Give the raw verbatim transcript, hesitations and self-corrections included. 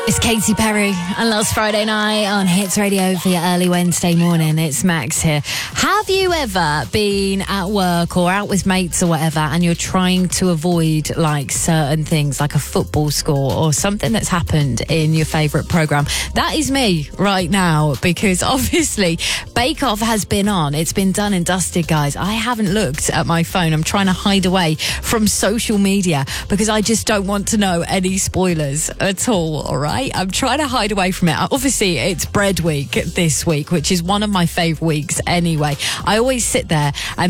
It's Katy Perry and last Friday night on Hits Radio for your early Wednesday morning. It's Max here. Have you ever been at work or out with mates or whatever and you're trying to avoid like certain things like a football score or something that's happened in your favourite programme? That is me right now because obviously Bake Off has been on. It's been done and dusted, guys. I haven't looked at my phone. I'm trying to hide away from social media because I just don't want to know any spoilers at all, all right? I'm trying to hide away from it. Obviously, it's Bread Week this week, which is one of my favourite weeks anyway. I always sit there and